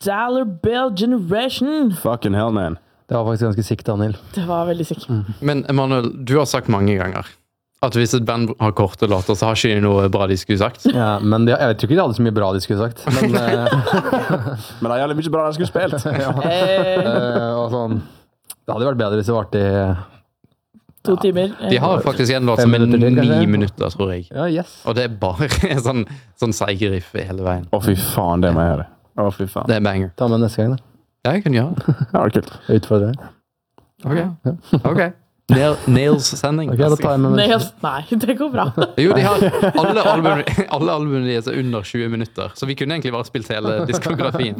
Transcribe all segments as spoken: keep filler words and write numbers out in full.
Dollar Bill Generation. Fucking hell, man. Det var faktisk ganske sikt, Daniel. Det var veldig sikkert. Mm. Men Emanuel, du har sagt mange ganger at hvis et band har korte låter, så har ikke de noe bra de skulle sagt. Ja, men de, jeg vet jo ikke de hadde så mye bra de skulle sagt. Men, uh, men det er jævlig mye bra de skulle spilt. ja. uh, og sånn, det hadde vært bedre hvis det varte i to timer. De har faktisk en låt som er ni minutter, tror jeg. Ja, yes. Og det er bare en sånn, sånn seigeriff hele veien. Å, fy faen, det må jeg gjøre. Å, fy faen. Det er banger. Ta med neste gang, da. Ja, jeg kan gjøre det. Ja, det er kult. Utfordrer. Ok. Ok. Nail, Nails-sending. Ok, da tar jeg med Nails. Nei, det går bra. Jo, de har alle albumene alle albumene de er så under tjue minutter, så vi kunne egentlig bare spilt hele diskografien.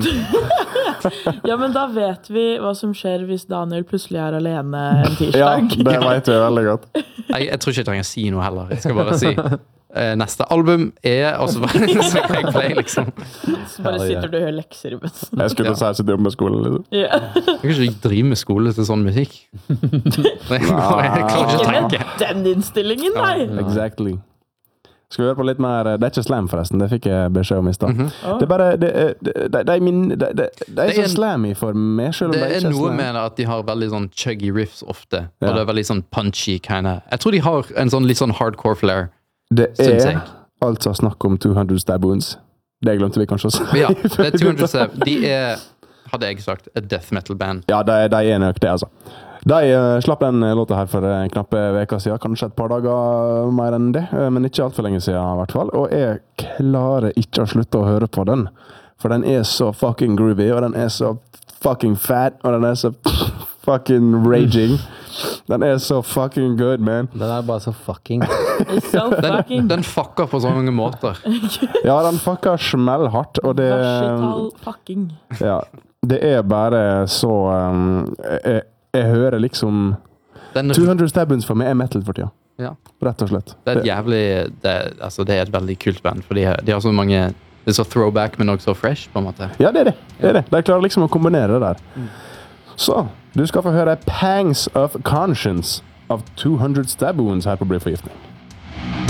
Ja, men da vet vi hva som skjer hvis Daniel plutselig er alene en tirsdag. Ja, det vet vi veldig godt. Jeg, jeg tror ikke jeg trenger å si noe heller. Jeg skal bare si eh, neste album er og så bare så kan jeg play, liksom. Så bare sitter du og hører lekser i bøssen. Jeg skulle si sitte oppe med skolen, liksom. Ja. Jeg kan ikke drive med skole til sånn musikk. Jeg klarer ikke å tenke. Den innstillingen, nei! Exactly. Skal vi høre på litt mer? Det er ikke slam, forresten. Det fikk jeg beskjed om i stad. Mm-hmm. Oh. Det er bare det, det, det, det, er min, det, det, det er så slammy for meg, selv om det, det er ikke er noe slam. med det at de har veldig sånn chuggy riffs ofte, Ja. og det er veldig sånn punchy kind of. Jeg tror de har en sånn litt sånn hardcore flair. Det Synes er jeg. altså snakk om two hundred Stab Wounds. Det glemte vi kanskje også. Ja, det er two hundred Stab. De er, hadde jeg sagt, et death metal band. Ja, de, de er nok det, altså. De uh, slapp den låta her for en knappe veka siden, kanskje et par dager mer enn det, uh, men ikke alt for lenge siden i hvert fall. Og jeg klarer ikke å slutte å høre på den, for den er så fucking groovy, og den er så fucking fat, og den er så fucking raging. Den er så fucking good, man. Den er bare så fucking. So fucking. Den, den fucker på så mange måter. Ja, den fucker smellhardt, og det... Versatile fucking. Ja, det er bare så... Um, jeg, jeg hører liksom... Den, two hundred Stab Wounds for meg er metal for tida. Ja. Rett og slett. Det er et jævlig, det, altså det er et veldig kult band, for de, har- de har så mange, det er så throwback, men også så fresh, på en måte. Ja, det er det. det, er det. De klarer liksom å kombinere det der. Så, du skal få høre Pangs of Conscience av two hundred Stab Wounds her på Bli Forgiftning.